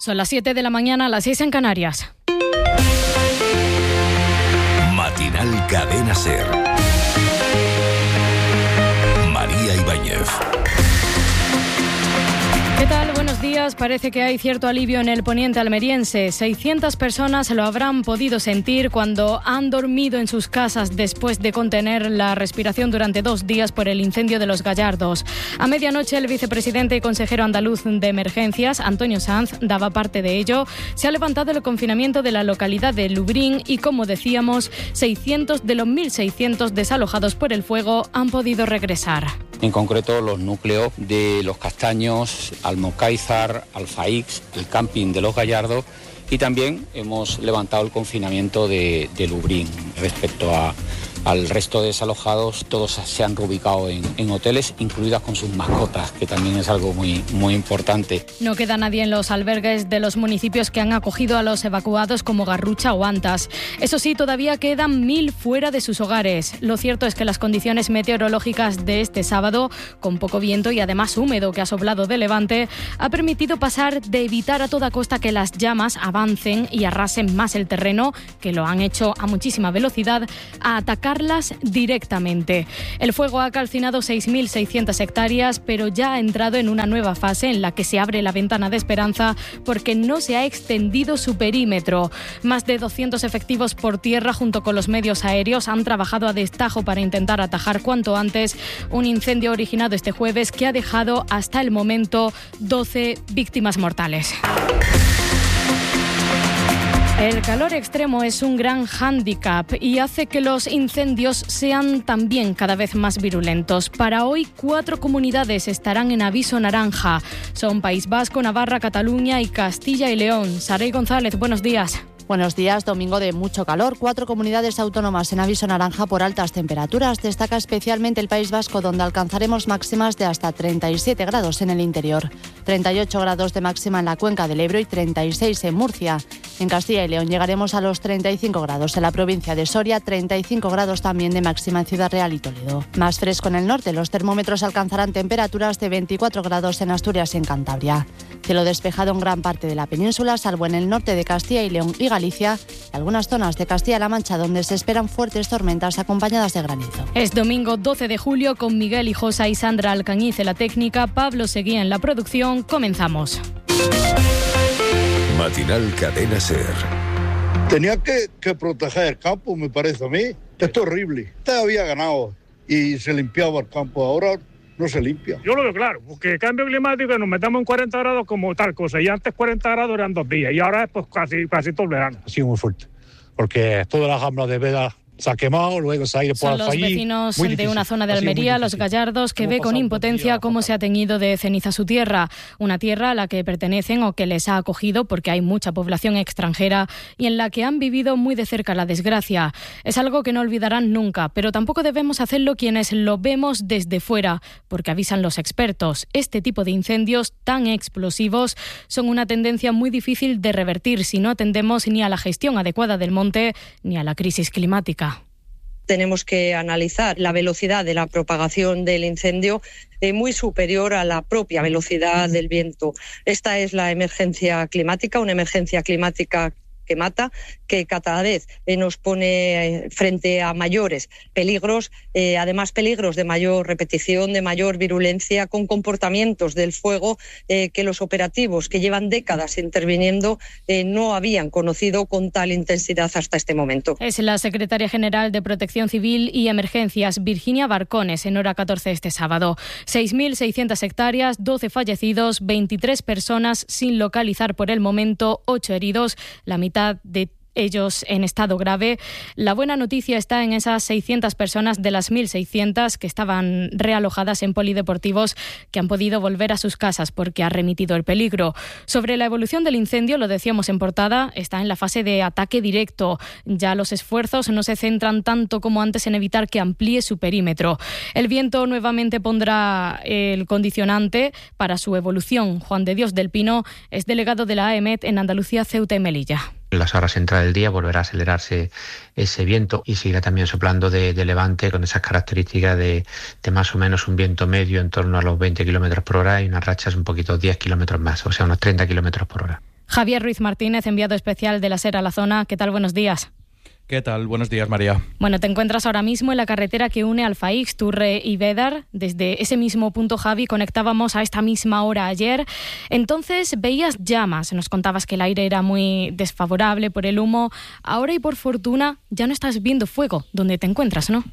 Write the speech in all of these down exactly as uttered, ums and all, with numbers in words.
Son las siete de la mañana, las seis en Canarias. Matinal Cadena SER. María Ibáñez. ¿Qué tal? Buenos días. Parece que hay cierto alivio en el poniente almeriense. seiscientas personas lo habrán podido sentir cuando han dormido en sus casas después de contener la respiración durante dos días por el incendio de Los Gallardos. A medianoche, el vicepresidente y consejero andaluz de Emergencias, Antonio Sanz, daba parte de ello. Se ha levantado el confinamiento de la localidad de Lubrín y, como decíamos, seiscientos de los mil seiscientos desalojados por el fuego han podido regresar. En concreto, los núcleos de Los Castaños, Almocáizar, Alfaix, el camping de Los Gallardos, y también hemos levantado el confinamiento de, de Lubrín. Respecto a, al resto de desalojados, todos se han reubicado en, en hoteles, incluidas con sus mascotas, que también es algo muy, muy importante. No queda nadie en los albergues de los municipios que han acogido a los evacuados, como Garrucha o Antas. Eso sí, todavía quedan mil fuera de sus hogares. Lo cierto es que las condiciones meteorológicas de este sábado, con poco viento y además húmedo que ha soplado de levante, ha permitido pasar de evitar a toda costa que las llamas avancen y arrasen más el terreno, que lo han hecho a muchísima velocidad, a atacarlas directamente. El fuego ha calcinado seis mil seiscientas hectáreas, pero ya ha entrado en una nueva fase en la que se abre la ventana de esperanza porque no se ha extendido su perímetro. Más de doscientos efectivos por tierra junto con los medios aéreos han trabajado a destajo para intentar atajar cuanto antes un incendio originado este jueves que ha dejado hasta el momento doce víctimas mortales. El calor extremo es un gran hándicap y hace que los incendios sean también cada vez más virulentos. Para hoy, cuatro comunidades estarán en aviso naranja. Son País Vasco, Navarra, Cataluña y Castilla y León. Saray González, buenos días. Buenos días, domingo de mucho calor. Cuatro comunidades autónomas en aviso naranja por altas temperaturas. Destaca especialmente el País Vasco, donde alcanzaremos máximas de hasta treinta y siete grados en el interior. treinta y ocho grados de máxima en la cuenca del Ebro y treinta y seis en Murcia. En Castilla y León llegaremos a los treinta y cinco grados. En la provincia de Soria, treinta y cinco grados también de máxima en Ciudad Real y Toledo. Más fresco en el norte. Los termómetros alcanzarán temperaturas de veinticuatro grados en Asturias y en Cantabria. Cielo despejado en gran parte de la península, salvo en el norte de Castilla y León y Galicia, y algunas zonas de Castilla-La Mancha donde se esperan fuertes tormentas acompañadas de granizo. Es domingo doce de julio con Miguel Hijosa y Sandra Alcañiz en la técnica, Pablo Seguía en la producción. Comenzamos. Matinal Cadena SER. Tenía que, que proteger el campo, me parece a mí. Esto es horrible. Usted había ganado y se limpiaba el campo, ahora no se limpia. Yo lo veo claro, porque el cambio climático nos metamos en cuarenta grados como tal cosa, y antes cuarenta grados eran dos días, y ahora es pues casi, casi todo el verano. Ha sido muy fuerte, porque todas las gamblas de Veda se ha quemado, luego se ha ido por Son los Alfayí. vecinos de una zona de Almería, Los Gallardos, que ve con impotencia cómo se ha teñido de ceniza su tierra, una tierra a la que pertenecen o que les ha acogido porque hay mucha población extranjera y en la que han vivido muy de cerca la desgracia. Es algo que no olvidarán nunca, pero tampoco debemos hacerlo quienes lo vemos desde fuera, porque avisan los expertos, este tipo de incendios tan explosivos son una tendencia muy difícil de revertir si no atendemos ni a la gestión adecuada del monte ni a la crisis climática. Tenemos que analizar la velocidad de la propagación del incendio eh, muy superior a la propia velocidad del viento. Esta es la emergencia climática, una emergencia climática que mata, que cada vez eh, nos pone frente a mayores peligros, eh, además peligros de mayor repetición, de mayor virulencia, con comportamientos del fuego eh, que los operativos que llevan décadas interviniendo eh, no habían conocido con tal intensidad hasta este momento. Es la secretaria general de Protección Civil y Emergencias, Virginia Barcones, en Hora catorce este sábado. seis mil seiscientas hectáreas, doce fallecidos, veintitrés personas sin localizar por el momento, ocho heridos, la mitad de ellos en estado grave. La buena noticia está en esas seiscientas personas de las mil seiscientas que estaban realojadas en polideportivos que han podido volver a sus casas porque ha remitido el peligro. Sobre la evolución del incendio, lo decíamos en portada, está en la fase de ataque directo. Ya los esfuerzos no se centran tanto como antes en evitar que amplíe su perímetro. El viento nuevamente pondrá el condicionante para su evolución. Juan de Dios del Pino es delegado de la A E M E T en Andalucía, Ceuta y Melilla. En las horas centrales del día volverá a acelerarse ese viento y seguirá también soplando de, de levante con esas características de, de más o menos un viento medio en torno a los veinte kilómetros por hora y unas rachas un poquito diez kilómetros más, o sea, unos treinta kilómetros por hora. Javier Ruiz Martínez, enviado especial de la SER a la zona. ¿Qué tal? Buenos días. ¿Qué tal? Buenos días, María. Bueno, te encuentras ahora mismo en la carretera que une Alfaix, Turre y Bédar. Desde ese mismo punto, Javi, conectábamos a esta misma hora ayer. Entonces veías llamas, nos contabas que el aire era muy desfavorable por el humo. Ahora y por fortuna ya no estás viendo fuego donde te encuentras, ¿no?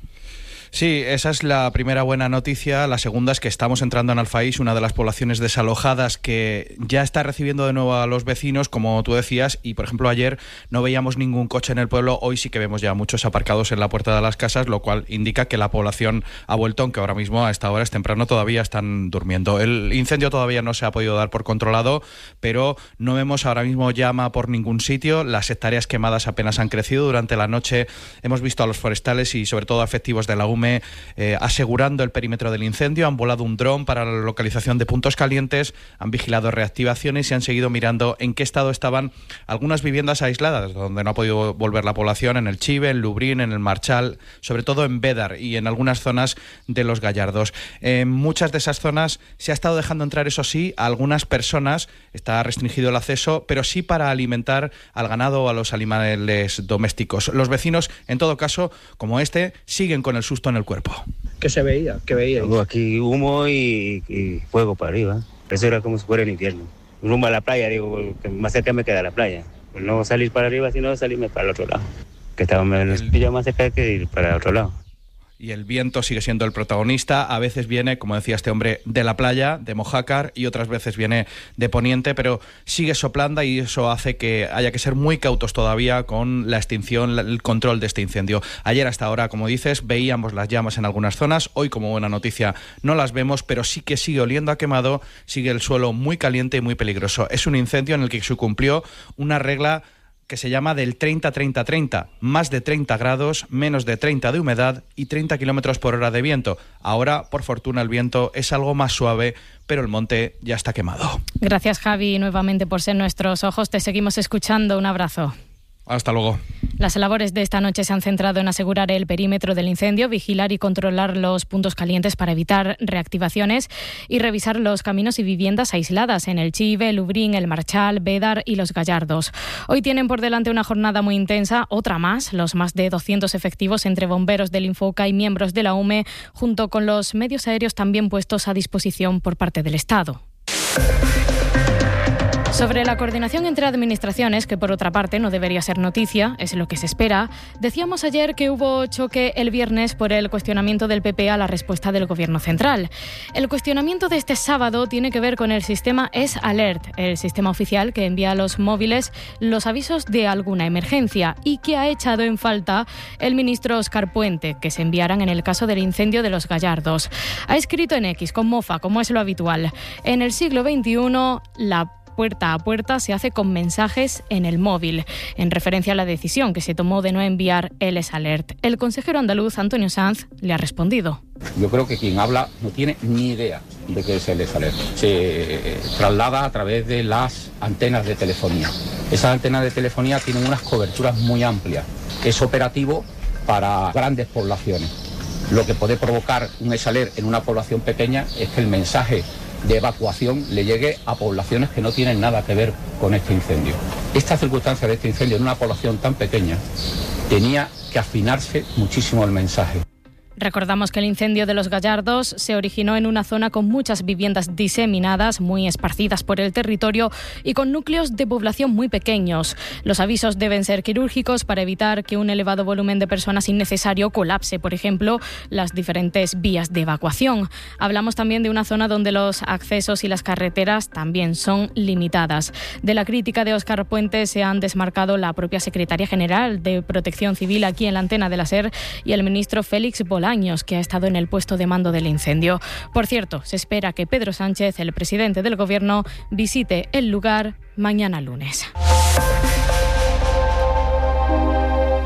Sí, esa es la primera buena noticia. La segunda es que estamos entrando en Alfaix, una de las poblaciones desalojadas que ya está recibiendo de nuevo a los vecinos, como tú decías, y por ejemplo ayer no veíamos ningún coche en el pueblo, hoy sí que vemos ya muchos aparcados en la puerta de las casas, lo cual indica que la población ha vuelto, aunque ahora mismo a esta hora es temprano, todavía están durmiendo. El incendio todavía no se ha podido dar por controlado, pero no vemos ahora mismo llama por ningún sitio. Las hectáreas quemadas apenas han crecido. Durante la noche hemos visto a los forestales y sobre todo a efectivos de la U M E Eh, asegurando el perímetro del incendio. Han volado un dron para la localización de puntos calientes, han vigilado reactivaciones y han seguido mirando en qué estado estaban algunas viviendas aisladas donde no ha podido volver la población, en el Chive, en Lubrín, en el Marchal, sobre todo en Bédar y en algunas zonas de los Gallardos. En muchas de esas zonas se ha estado dejando entrar, eso sí, a algunas personas. Está restringido el acceso, pero sí para alimentar al ganado o a los animales domésticos. Los vecinos, en todo caso, como este, siguen con el susto en el cuerpo. ¿Qué se veía? ¿Qué veía? Aquí humo y, y fuego para arriba. Eso era como si fuera el infierno. Rumbo a la playa, digo, que más cerca me queda la playa. Pues no salir para arriba, sino salirme para el otro lado. Que estaba menos el... más cerca que ir para el otro lado. Y el viento sigue siendo el protagonista. A veces viene, como decía este hombre, de la playa, de Mojácar, y otras veces viene de Poniente, pero sigue soplando y eso hace que haya que ser muy cautos todavía con la extinción, el control de este incendio. Ayer hasta ahora, como dices, veíamos las llamas en algunas zonas. Hoy, como buena noticia, no las vemos, pero sí que sigue oliendo a quemado, sigue el suelo muy caliente y muy peligroso. Es un incendio en el que se cumplió una regla que se llama del treinta treinta treinta, más de treinta grados, menos de treinta de humedad y treinta kilómetros por hora de viento. Ahora, por fortuna, el viento es algo más suave, pero el monte ya está quemado. Gracias, Javi, nuevamente por ser nuestros ojos. Te seguimos escuchando. Un abrazo. Hasta luego. Las labores de esta noche se han centrado en asegurar el perímetro del incendio, vigilar y controlar los puntos calientes para evitar reactivaciones y revisar los caminos y viviendas aisladas en el Chive, Lubrín, el Marchal, Bédar y los Gallardos. Hoy tienen por delante una jornada muy intensa, otra más, los más de doscientos efectivos entre bomberos del Infoca y miembros de la U M E, junto con los medios aéreos también puestos a disposición por parte del Estado. Sobre la coordinación entre administraciones, que por otra parte no debería ser noticia, es lo que se espera, decíamos ayer que hubo choque el viernes por el cuestionamiento del P P a la respuesta del Gobierno central. El cuestionamiento de este sábado tiene que ver con el sistema S Alert, el sistema oficial que envía a los móviles los avisos de alguna emergencia y que ha echado en falta el ministro Óscar Puente, que se enviaran en el caso del incendio de los Gallardos. Ha escrito en X, con mofa, como es lo habitual: en el siglo veintiuno, la puerta a puerta se hace con mensajes en el móvil, en referencia a la decisión que se tomó de no enviar el S Alert. El consejero andaluz, Antonio Sanz, le ha respondido. Yo creo que quien habla no tiene ni idea de qué es el S Alert. Se traslada a través de las antenas de telefonía. Esas antenas de telefonía tienen unas coberturas muy amplias. Es operativo para grandes poblaciones. Lo que puede provocar un S Alert en una población pequeña es que el mensaje de evacuación le llegue a poblaciones que no tienen nada que ver con este incendio. Esta circunstancia de este incendio en una población tan pequeña tenía que afinarse muchísimo el mensaje. Recordamos que el incendio de los Gallardos se originó en una zona con muchas viviendas diseminadas, muy esparcidas por el territorio y con núcleos de población muy pequeños. Los avisos deben ser quirúrgicos para evitar que un elevado volumen de personas innecesario colapse, por ejemplo, las diferentes vías de evacuación. Hablamos también de una zona donde los accesos y las carreteras también son limitadas. De la crítica de Óscar Puente se han desmarcado la propia secretaria general de Protección Civil aquí en la antena de la SER y el ministro Félix Bolaños, que ha estado en el puesto de mando del incendio. Por cierto, se espera que Pedro Sánchez, el presidente del Gobierno, visite el lugar mañana lunes.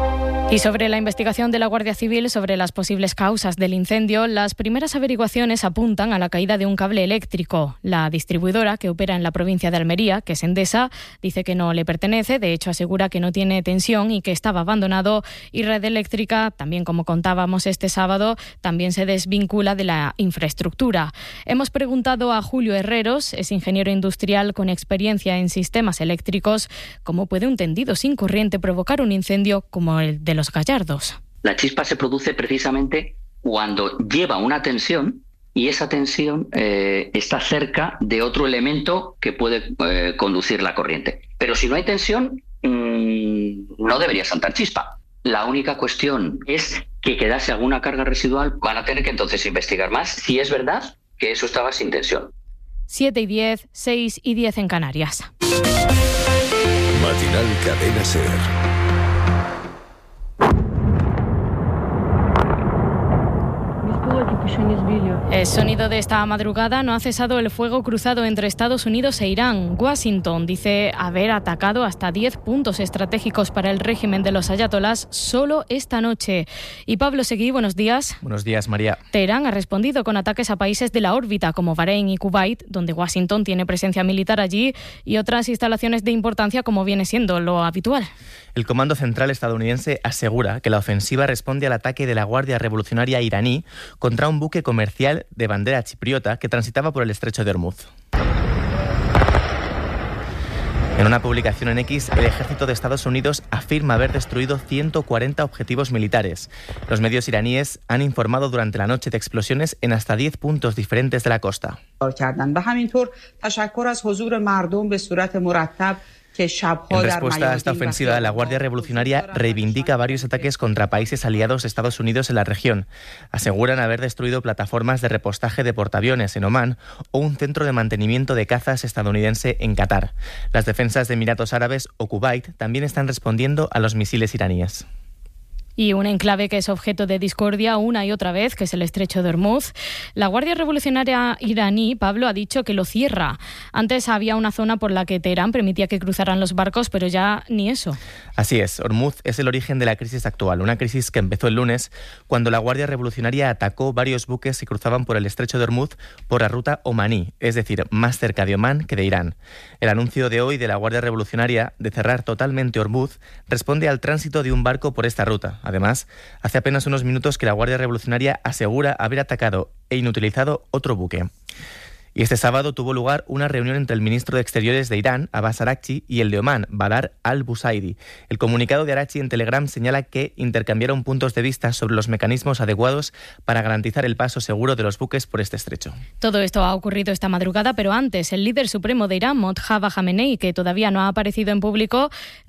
Y sobre la investigación de la Guardia Civil sobre las posibles causas del incendio, las primeras averiguaciones apuntan a la caída de un cable eléctrico. La distribuidora, que opera en la provincia de Almería, que es Endesa, dice que no le pertenece, de hecho asegura que no tiene tensión y que estaba abandonado, y Red Eléctrica, también como contábamos este sábado, también se desvincula de la infraestructura. Hemos preguntado a Julio Herreros, es ingeniero industrial con experiencia en sistemas eléctricos, cómo puede un tendido sin corriente provocar un incendio como el de los Gallardos. La chispa se produce precisamente cuando lleva una tensión y esa tensión eh, está cerca de otro elemento que puede eh, conducir la corriente. Pero si no hay tensión, mmm, no debería saltar chispa. La única cuestión es que quedase alguna carga residual. Van a tener que entonces investigar más si es verdad que eso estaba sin tensión. siete y diez, seis y diez en Canarias. Matinal Cadena SER. El sonido de esta madrugada: no ha cesado el fuego cruzado entre Estados Unidos e Irán. Washington dice haber atacado hasta diez puntos estratégicos para el régimen de los ayatolás solo esta noche. Y Pablo Seguí, buenos días. Buenos días, María. Teherán ha respondido con ataques a países de la órbita como Bahrein y Kuwait, donde Washington tiene presencia militar allí, y otras instalaciones de importancia como viene siendo lo habitual. El Comando Central estadounidense asegura que la ofensiva responde al ataque de la Guardia Revolucionaria iraní contra un buque comercial de bandera chipriota que transitaba por el estrecho de Hormuz. En una publicación en X, el ejército de Estados Unidos afirma haber destruido ciento cuarenta objetivos militares. Los medios iraníes han informado durante la noche de explosiones en hasta diez puntos diferentes de la costa. En respuesta a esta ofensiva, la Guardia Revolucionaria reivindica varios ataques contra países aliados de Estados Unidos en la región. Aseguran haber destruido plataformas de repostaje de portaaviones en Omán o un centro de mantenimiento de cazas estadounidense en Qatar. Las defensas de Emiratos Árabes o Kuwait también están respondiendo a los misiles iraníes. Y un enclave que es objeto de discordia una y otra vez, que es el estrecho de Hormuz. La Guardia Revolucionaria iraní, Pablo, ha dicho que lo cierra. Antes había una zona por la que Teherán permitía que cruzaran los barcos, pero ya ni eso. Así es, Hormuz es el origen de la crisis actual, una crisis que empezó el lunes cuando la Guardia Revolucionaria atacó varios buques que cruzaban por el estrecho de Hormuz por la ruta omaní, es decir, más cerca de Omán que de Irán. El anuncio de hoy de la Guardia Revolucionaria de cerrar totalmente Hormuz responde al tránsito de un barco por esta ruta. Además, hace apenas unos minutos que la Guardia Revolucionaria asegura haber atacado e inutilizado otro buque. Y este sábado tuvo lugar una reunión entre el ministro de Exteriores de Irán, Abbas Araghchi, y el de Omán, Badar al-Busaidi. El comunicado de Araghchi en Telegram señala que intercambiaron puntos de vista sobre los mecanismos adecuados para garantizar el paso seguro de los buques por este estrecho. Todo esto ha ocurrido esta madrugada, pero antes el líder supremo de Irán, Mojtaba Khamenei, que todavía no ha aparecido en público,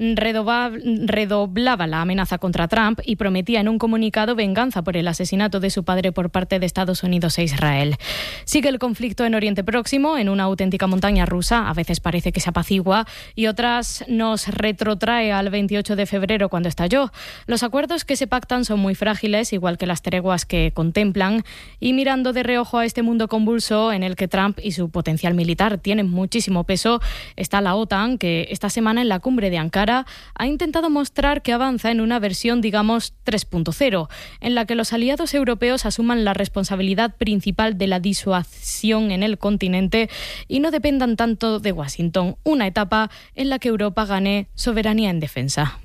redoblaba la amenaza contra Trump y prometía en un comunicado venganza por el asesinato de su padre por parte de Estados Unidos e Israel. Sigue el conflicto en Oriente Próximo, en una auténtica montaña rusa. A veces parece que se apacigua y otras nos retrotrae al veintiocho de febrero, cuando estalló. Los acuerdos que se pactan son muy frágiles, igual que las treguas que contemplan, y mirando de reojo a este mundo convulso en el que Trump y su potencial militar tienen muchísimo peso, está la OTAN, que esta semana en la cumbre de Ankara ha intentado mostrar que avanza en una versión, digamos, tres punto cero, en la que los aliados europeos asuman la responsabilidad principal de la disuasión en el continente y no dependan tanto de Washington, una etapa en la que Europa gane soberanía en defensa.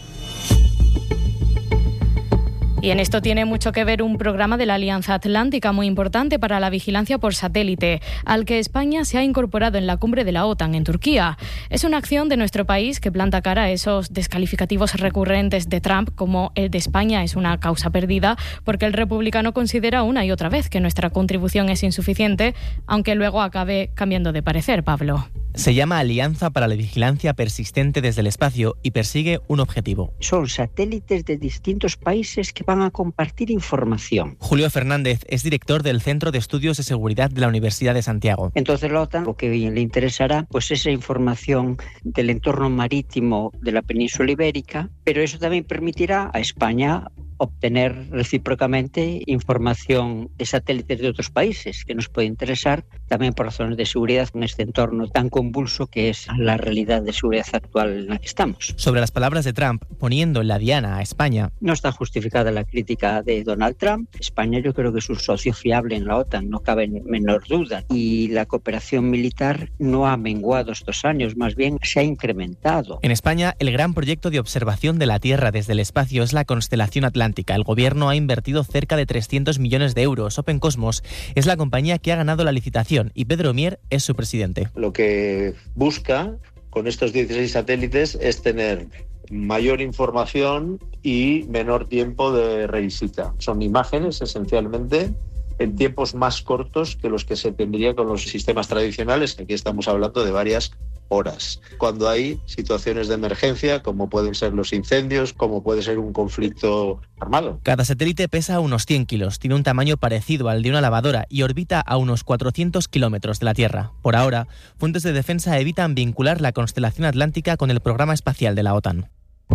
Y en esto tiene mucho que ver un programa de la Alianza Atlántica muy importante para la vigilancia por satélite, al que España se ha incorporado en la cumbre de la OTAN en Turquía. Es una acción de nuestro país que planta cara a esos descalificativos recurrentes de Trump, como el de España es una causa perdida, porque el republicano considera una y otra vez que nuestra contribución es insuficiente, aunque luego acabe cambiando de parecer, Pablo. Se llama Alianza para la Vigilancia Persistente desde el Espacio y persigue un objetivo. Son satélites de distintos países que van a compartir información. Julio Fernández es director del Centro de Estudios de Seguridad de la Universidad de Santiago. Entonces la OTAN lo que le interesará pues esa información del entorno marítimo de la península ibérica, pero eso también permitirá a España obtener recíprocamente información de satélites de otros países que nos puede interesar, también por razones de seguridad en este entorno tan convulso que es la realidad de seguridad actual en la que estamos. Sobre las palabras de Trump, poniendo en la diana a España. No está justificada la crítica de Donald Trump. España yo creo que es un socio fiable en la OTAN, no cabe menor duda. Y la cooperación militar no ha menguado estos años, más bien se ha incrementado. En España, el gran proyecto de observación de la Tierra desde el espacio es la constelación atlántica. El gobierno ha invertido cerca de trescientos millones de euros. Open Cosmos es la compañía que ha ganado la licitación y Pedro Mier es su presidente. Lo que busca con estos dieciséis satélites es tener mayor información y menor tiempo de revisita. Son imágenes esencialmente en tiempos más cortos que los que se tendría con los sistemas tradicionales, que aquí estamos hablando de varias horas. Cuando hay situaciones de emergencia, como pueden ser los incendios, como puede ser un conflicto armado. Cada satélite pesa unos cien kilos, tiene un tamaño parecido al de una lavadora y orbita a unos cuatrocientos kilómetros de la Tierra. Por ahora, fuentes de defensa evitan vincular la constelación atlántica con el programa espacial de la OTAN.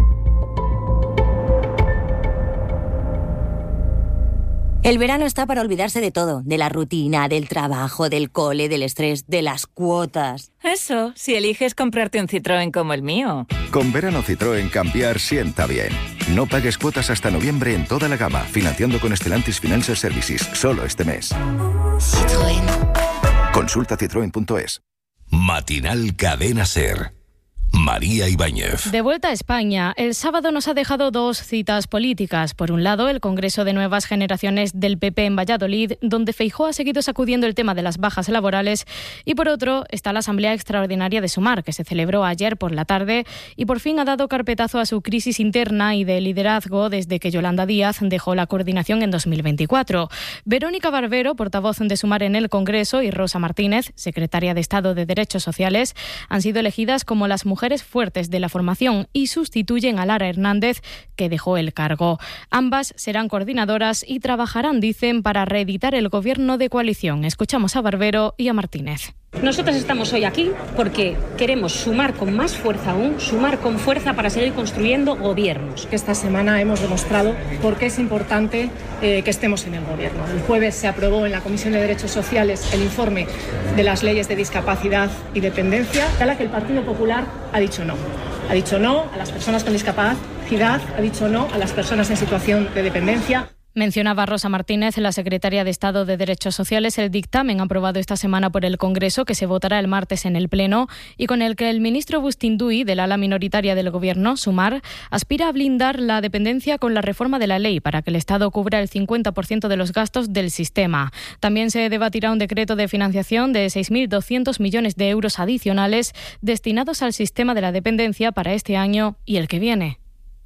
El verano está para olvidarse de todo, de la rutina, del trabajo, del cole, del estrés, de las cuotas. Eso, si eliges comprarte un Citroën como el mío. Con verano Citroën cambiar sienta bien. No pagues cuotas hasta noviembre en toda la gama, financiando con Stellantis Financial Services, solo este mes. Citroën. Consulta citroen punto es. Matinal Cadena SER. María Ibáñez. De vuelta a España, el sábado nos ha dejado dos citas políticas. Por un lado, el Congreso de Nuevas Generaciones del P P en Valladolid, donde Feijóo ha seguido sacudiendo el tema de las bajas laborales. Y por otro, está la Asamblea Extraordinaria de Sumar, que se celebró ayer por la tarde y por fin ha dado carpetazo a su crisis interna y de liderazgo desde que Yolanda Díaz dejó la coordinación en dos mil veinticuatro. Verónica Barbero, portavoz de Sumar en el Congreso, y Rosa Martínez, secretaria de Estado de Derechos Sociales, han sido elegidas como las mujeres mujeres fuertes de la formación y sustituyen a Lara Hernández, que dejó el cargo. Ambas serán coordinadoras y trabajarán, dicen, para reeditar el gobierno de coalición. Escuchamos a Barbero y a Martínez. Nosotras estamos hoy aquí porque queremos sumar con más fuerza aún, sumar con fuerza para seguir construyendo gobiernos. Esta semana hemos demostrado por qué es importante eh, que estemos en el gobierno. El jueves se aprobó en la Comisión de Derechos Sociales el informe de las leyes de discapacidad y dependencia, a la que el Partido Popular ha dicho no. Ha dicho no a las personas con discapacidad, ha dicho no a las personas en situación de dependencia. Mencionaba Rosa Martínez, la secretaria de Estado de Derechos Sociales, el dictamen aprobado esta semana por el Congreso, que se votará el martes en el Pleno, y con el que el ministro Bustinduy, del ala minoritaria del Gobierno, Sumar, aspira a blindar la dependencia con la reforma de la ley para que el Estado cubra el cincuenta por ciento de los gastos del sistema. También se debatirá un decreto de financiación de seis mil doscientos millones de euros adicionales destinados al sistema de la dependencia para este año y el que viene.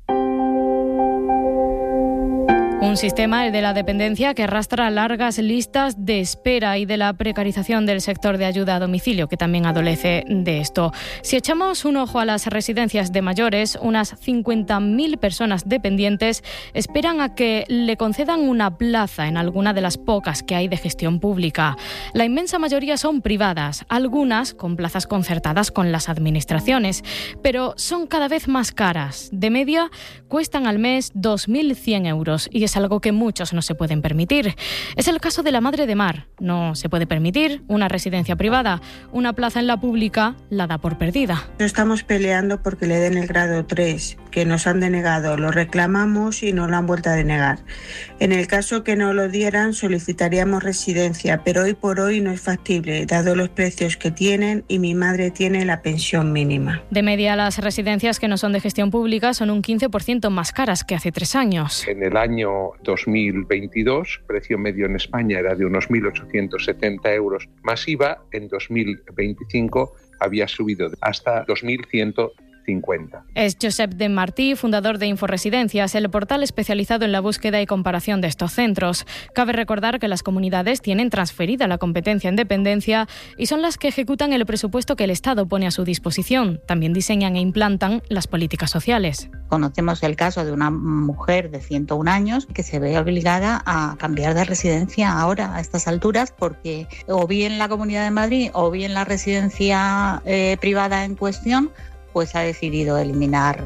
Un sistema, el de la dependencia, que arrastra largas listas de espera y de la precarización del sector de ayuda a domicilio, que también adolece de esto. Si echamos un ojo a las residencias de mayores, unas cincuenta mil personas dependientes esperan a que le concedan una plaza en alguna de las pocas que hay de gestión pública. La inmensa mayoría son privadas, algunas con plazas concertadas con las administraciones, pero son cada vez más caras. De media, cuestan al mes dos mil cien euros y es algo que muchos no se pueden permitir. Es el caso de la Madre de Mar. No se puede permitir una residencia privada. Una plaza en la pública la da por perdida. Estamos peleando porque le den el grado tres, que nos han denegado. Lo reclamamos y nos lo han vuelto a denegar. En el caso que no lo dieran, solicitaríamos residencia, pero hoy por hoy no es factible, dado los precios que tienen, y mi madre tiene la pensión mínima. De media, las residencias que no son de gestión pública son un quince por ciento más caras que hace tres años. En el año dos mil veintidós, precio medio en España era de unos mil ochocientos setenta euros más I V A. En dos mil veinticinco había subido hasta dos mil ciento cincuenta. Es Josep de Martí, fundador de Inforesidencias, el portal especializado en la búsqueda y comparación de estos centros. Cabe recordar que las comunidades tienen transferida la competencia en dependencia y son las que ejecutan el presupuesto que el Estado pone a su disposición. También diseñan e implantan las políticas sociales. Conocemos el caso de una mujer de ciento un años que se ve obligada a cambiar de residencia ahora, a estas alturas, porque o bien la Comunidad de Madrid o bien la residencia eh, privada en cuestión pues ha decidido eliminar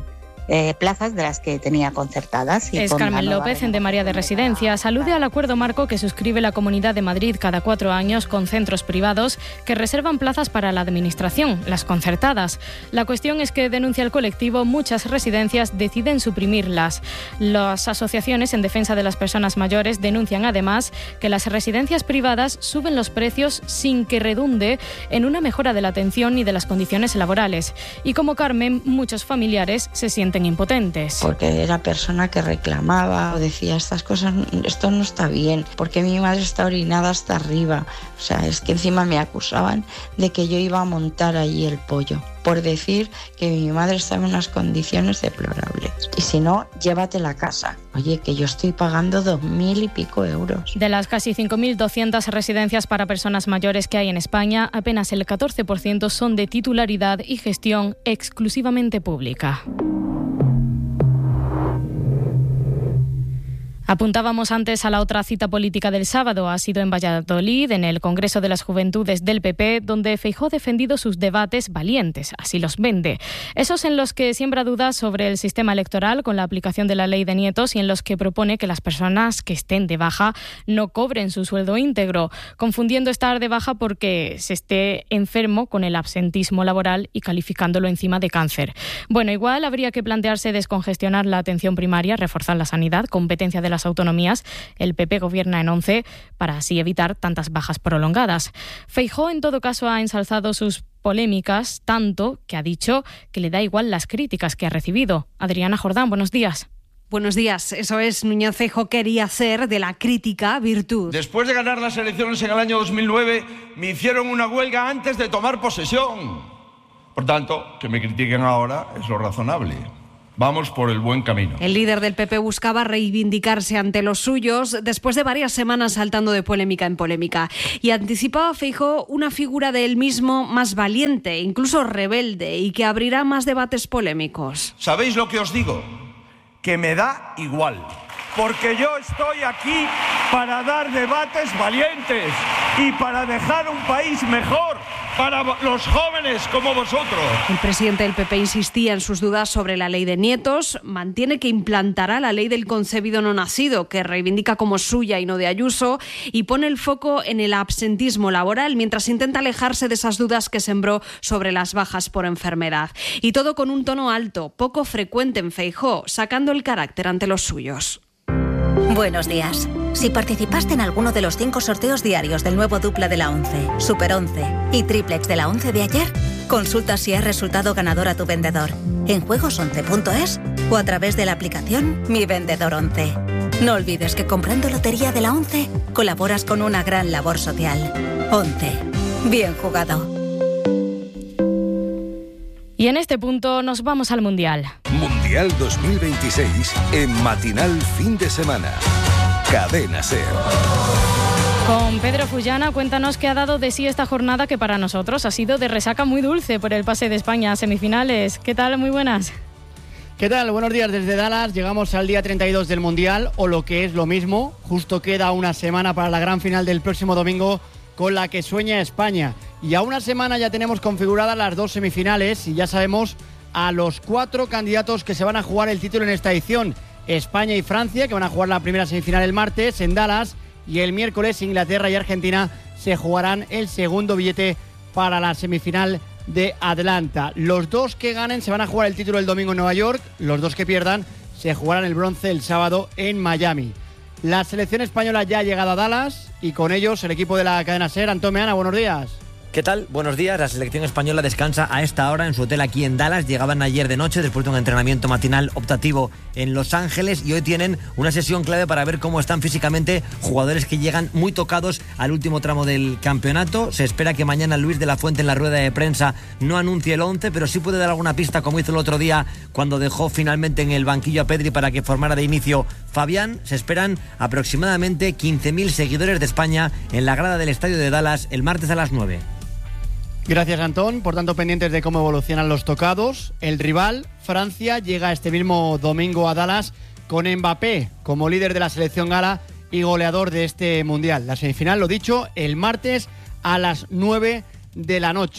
eh, plazas de las que tenía concertadas. Y es Carmen López, de María de Residencias. Alude al acuerdo marco que suscribe la Comunidad de Madrid cada cuatro años con centros privados que reservan plazas para la administración, las concertadas. La cuestión es que, denuncia el colectivo, muchas residencias deciden suprimirlas. Las asociaciones en defensa de las personas mayores denuncian además que las residencias privadas suben los precios sin que redunde en una mejora de la atención ni de las condiciones laborales. Y como Carmen, muchos familiares se sienten impotentes. Porque era persona que reclamaba o decía, estas cosas, esto no está bien, porque mi madre está orinada hasta arriba. O sea, es que encima me acusaban de que yo iba a montar allí el pollo, por decir que mi madre estaba en unas condiciones deplorables. Y si no, llévate la casa. Oye, que yo estoy pagando dos mil y pico euros. De las casi cinco mil doscientas residencias para personas mayores que hay en España, apenas el catorce por ciento son de titularidad y gestión exclusivamente pública. Apuntábamos antes a la otra cita política del sábado. Ha sido en Valladolid, en el Congreso de las Juventudes del P P, donde Feijóo ha defendido sus debates valientes, así los vende. Esos en los que siembra dudas sobre el sistema electoral con la aplicación de la ley de nietos y en los que propone que las personas que estén de baja no cobren su sueldo íntegro, confundiendo estar de baja porque se esté enfermo con el absentismo laboral y calificándolo encima de cáncer. Bueno, igual habría que plantearse descongestionar la atención primaria, reforzar la sanidad, competencia de la las autonomías. El P P gobierna en once para así evitar tantas bajas prolongadas. Feijóo, en todo caso, ha ensalzado sus polémicas tanto que ha dicho que le da igual las críticas que ha recibido. Adriana Jordán, buenos días. Buenos días. Eso es, Núñez Feijóo quería hacer de la crítica virtud. Después de ganar las elecciones en el año dos mil nueve, me hicieron una huelga antes de tomar posesión. Por tanto, que me critiquen ahora es lo razonable. Vamos por el buen camino. El líder del P P buscaba reivindicarse ante los suyos después de varias semanas saltando de polémica en polémica. Y anticipaba Feijóo una figura de él mismo más valiente, incluso rebelde, y que abrirá más debates polémicos. ¿Sabéis lo que os digo? Que me da igual. Porque yo estoy aquí para dar debates valientes y para dejar un país mejor para los jóvenes como vosotros. El presidente del P P insistía en sus dudas sobre la ley de nietos, mantiene que implantará la ley del concebido no nacido, que reivindica como suya y no de Ayuso, y pone el foco en el absentismo laboral, mientras intenta alejarse de esas dudas que sembró sobre las bajas por enfermedad. Y todo con un tono alto, poco frecuente en Feijóo, sacando el carácter ante los suyos. Buenos días. Si participaste en alguno de los cinco sorteos diarios del nuevo dupla de la once, Super once y Triplex de la once de ayer, consulta si has resultado ganador a tu vendedor en juegos once punto es o a través de la aplicación Mi Vendedor once. No olvides que comprando lotería de la once colaboras con una gran labor social. once. Bien jugado. Y en este punto nos vamos al Mundial. Mundial dos mil veintiséis en Matinal Fin de Semana. Cadena SER. Con Pedro Fullana, cuéntanos qué ha dado de sí esta jornada que para nosotros ha sido de resaca muy dulce por el pase de España a semifinales. ¿Qué tal? Muy buenas. ¿Qué tal? Buenos días desde Dallas. Llegamos al día treinta y dos del Mundial, o lo que es lo mismo, justo queda una semana para la gran final del próximo domingo con la que sueña España. Y a una semana ya tenemos configuradas las dos semifinales y ya sabemos a los cuatro candidatos que se van a jugar el título en esta edición. España y Francia, que van a jugar la primera semifinal el martes en Dallas, y el miércoles Inglaterra y Argentina se jugarán el segundo billete para la semifinal de Atlanta. Los dos que ganen se van a jugar el título el domingo en Nueva York, los dos que pierdan se jugarán el bronce el sábado en Miami. La selección española ya ha llegado a Dallas y con ellos el equipo de la cadena SER. Antón Meana, buenos días. ¿Qué tal? Buenos días. La selección española descansa a esta hora en su hotel aquí en Dallas. Llegaban ayer de noche después de un entrenamiento matinal optativo en Los Ángeles y hoy tienen una sesión clave para ver cómo están físicamente jugadores que llegan muy tocados al último tramo del campeonato. Se espera que mañana Luis de la Fuente en la rueda de prensa no anuncie el once, pero sí puede dar alguna pista, como hizo el otro día cuando dejó finalmente en el banquillo a Pedri para que formara de inicio Fabián. Se esperan aproximadamente quince mil seguidores de España en la grada del estadio de Dallas el martes a las nueve. Gracias, Antón. Por tanto, pendientes de cómo evolucionan los tocados. El rival, Francia, llega este mismo domingo a Dallas con Mbappé como líder de la selección gala y goleador de este Mundial. La semifinal, lo dicho, el martes a las nueve de la noche.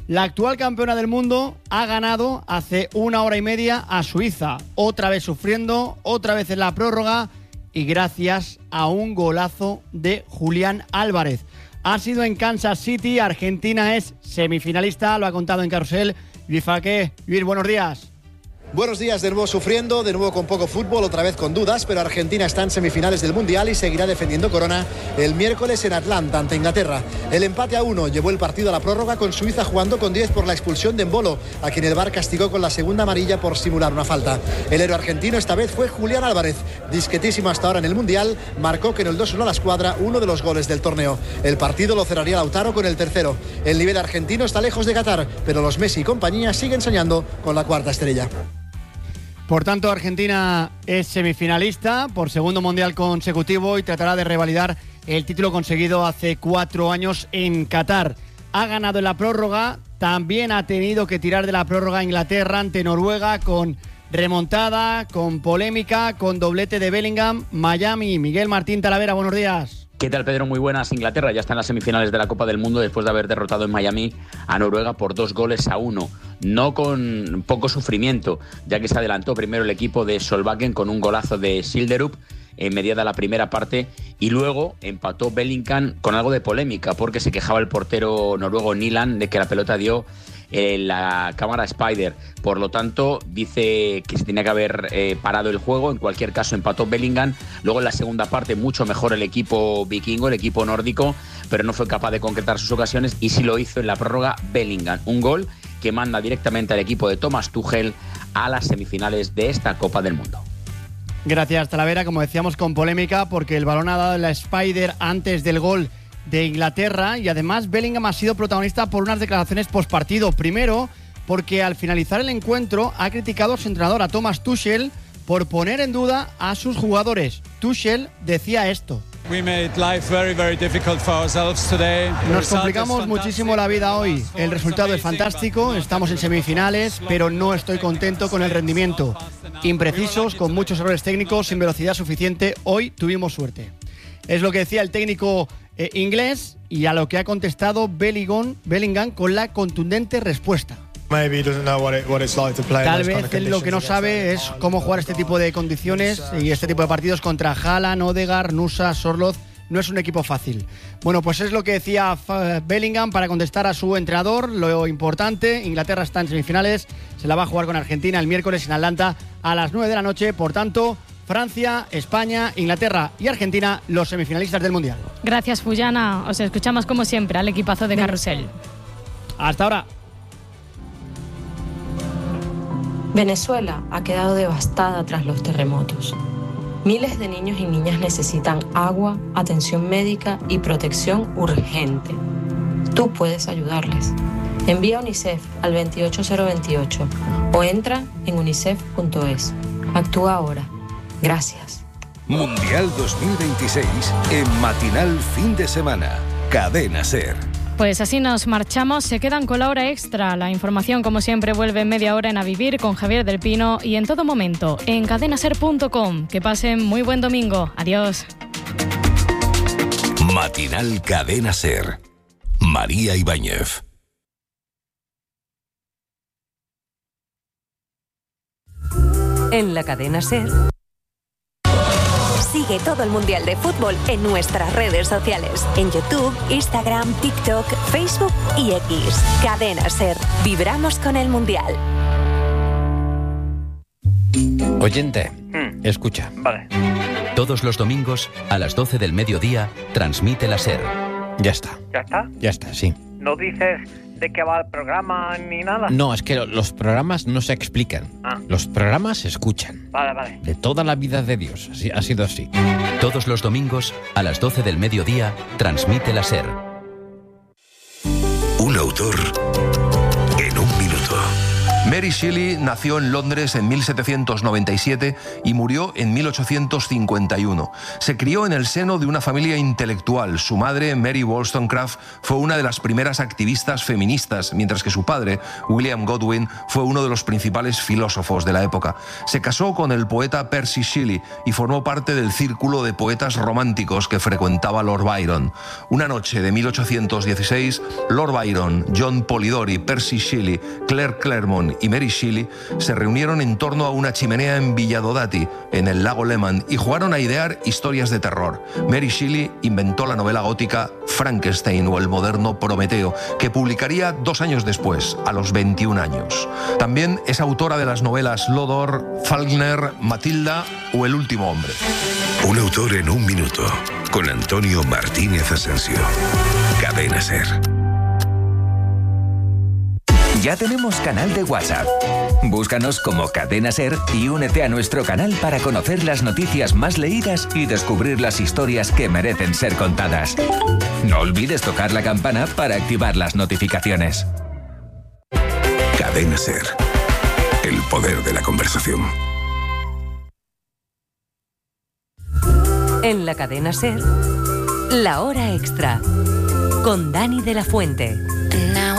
La actual campeona del mundo ha ganado hace una hora y media a Suiza, otra vez sufriendo, otra vez en la prórroga y gracias a un golazo de Julián Álvarez. Ha sido en Kansas City, Argentina es semifinalista, lo ha contado en Carrusel. Luis Falqué. Luis, buenos días. Buenos días, de nuevo sufriendo, de nuevo con poco fútbol, otra vez con dudas, pero Argentina está en semifinales del Mundial y seguirá defendiendo corona el miércoles en Atlanta ante Inglaterra. El empate a uno llevó el partido a la prórroga con Suiza jugando con diez por la expulsión de Embolo, a quien el V A R castigó con la segunda amarilla por simular una falta. El héroe argentino esta vez fue Julián Álvarez, discretísimo hasta ahora en el Mundial, marcó que en el dos uno a la escuadra uno de los goles del torneo. El partido lo cerraría Lautaro con el tercero. El nivel argentino está lejos de Qatar, pero los Messi y compañía siguen soñando con la cuarta estrella. Por tanto, Argentina es semifinalista por segundo mundial consecutivo y tratará de revalidar el título conseguido hace cuatro años en Qatar. Ha ganado en la prórroga, también ha tenido que tirar de la prórroga Inglaterra ante Noruega con remontada, con polémica, con doblete de Bellingham. Miami, Miguel Martín Talavera, buenos días. ¿Qué tal, Pedro? Muy buenas. Inglaterra ya está en las semifinales de la Copa del Mundo después de haber derrotado en Miami a Noruega por dos goles a uno. No con poco sufrimiento, ya que se adelantó primero el equipo de Solbakken con un golazo de Silderup en mediada la primera parte y luego empató Bellingham con algo de polémica porque se quejaba el portero noruego Nyland de que la pelota dio en la cámara Spider. Por lo tanto, dice que se tenía que haber eh, parado el juego. En cualquier caso, empató Bellingham. Luego en la segunda parte, mucho mejor el equipo vikingo, el equipo nórdico, pero no fue capaz de concretar sus ocasiones y sí lo hizo en la prórroga Bellingham. Un gol que manda directamente al equipo de Thomas Tuchel a las semifinales de esta Copa del Mundo. Gracias, Talavera. Como decíamos, con polémica porque el balón ha dado en la Spider antes del gol de Inglaterra y además Bellingham ha sido protagonista por unas declaraciones postpartido. Primero, porque al finalizar el encuentro ha criticado a su entrenador, a Thomas Tuchel, por poner en duda a sus jugadores. Tuchel decía esto: nos complicamos muchísimo la vida hoy. El resultado es fantástico, estamos en semifinales, pero no estoy contento con el rendimiento. Imprecisos, con muchos errores técnicos, sin velocidad suficiente. Hoy tuvimos suerte. Es lo que decía el técnico eh, inglés y a lo que ha contestado Bellingham, Bellingham con la contundente respuesta. Tal vez él lo que no sabe es cómo jugar este tipo de condiciones y este tipo de partidos contra Haaland, Odegaard, Nusa, Sorloth. No es un equipo fácil. Bueno, pues es lo que decía Bellingham para contestar a su entrenador. Lo importante, Inglaterra está en semifinales, se la va a jugar con Argentina el miércoles en Atlanta a las nueve de la noche. Por tanto, Francia, España, Inglaterra y Argentina, los semifinalistas del Mundial. Gracias, Fuyana. Os escuchamos como siempre al equipazo de Carrusel. Hasta ahora. Venezuela ha quedado devastada tras los terremotos. Miles de niños y niñas necesitan agua, atención médica y protección urgente. Tú puedes ayudarles. Envía UNICEF al veintiocho cero veintiocho o entra en unicef punto es. Actúa ahora. Gracias. Mundial dos mil veintiséis en Matinal Fin de Semana. Cadena SER. Pues así nos marchamos, se quedan con la hora extra. La información, como siempre, vuelve media hora en A Vivir con Javier del Pino y en todo momento en cadena ser punto com. Que pasen muy buen domingo. Adiós. Matinal Cadena SER. María Ibáñez. En la cadena SER. Sigue todo el Mundial de Fútbol en nuestras redes sociales. En YouTube, Instagram, TikTok, Facebook y X. Cadena SER. Vibramos con el Mundial. Oyente, mm. escucha. Vale. Todos los domingos, a las doce del mediodía, transmite la SER. Ya está. ¿Ya está? Ya está, sí. ¿No dices de qué va el programa ni nada? No, es que los programas no se explican. Ah. Los programas se escuchan. Vale, vale. De toda la vida de Dios. Así, ha sido así. Todos los domingos, a las doce del mediodía, transmite la SER. Un autor en un minuto. Mary Shelley nació en Londres en mil setecientos noventa y siete y murió en mil ochocientos cincuenta y uno. Se crió en el seno de una familia intelectual. Su madre, Mary Wollstonecraft, fue una de las primeras activistas feministas, mientras que su padre, William Godwin, fue uno de los principales filósofos de la época. Se casó con el poeta Percy Shelley y formó parte del círculo de poetas románticos que frecuentaba Lord Byron. Una noche de mil ochocientos dieciséis, Lord Byron, John Polidori, Percy Shelley, Claire Claremont y Mary Shelley se reunieron en torno a una chimenea en Villadodati, en el lago Lehmann, y jugaron a idear historias de terror. Mary Shelley inventó la novela gótica Frankenstein o el moderno Prometeo, que publicaría dos años después, a los veintiún años. También es autora de las novelas Lodor, Faulkner, Matilda o El último hombre. Un autor en un minuto, con Antonio Martínez Asensio. Cadena SER. Ya tenemos canal de WhatsApp. Búscanos como Cadena SER y únete a nuestro canal para conocer las noticias más leídas y descubrir las historias que merecen ser contadas. No olvides tocar la campana para activar las notificaciones. Cadena SER. El poder de la conversación. En la Cadena SER, La Hora Extra, con Dani de la Fuente.